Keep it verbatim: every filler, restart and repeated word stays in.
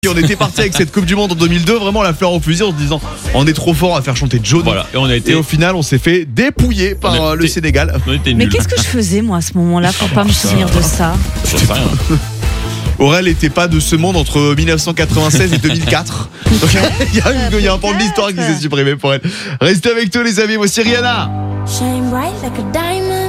Et on était parti avec cette Coupe du Monde en deux mille deux, vraiment la fleur au fusil, en se disant on est trop fort à faire chanter Johnny. Voilà. Et on a été. Et au final, on s'est fait dépouiller par On a le été- Sénégal. On était Mais nuls. qu'est-ce que je faisais moi à ce moment-là pour pas me ça- souvenir de ça? Je sais rien. Aurel n'était pas de ce monde entre dix-neuf cent quatre-vingt-seize et deux mille quatre. Donc, il y a, une- il y a un pan de l'histoire qui s'est supprimé pour elle. Restez avec nous les amis, voici Rihanna. Shine bright like a diamond.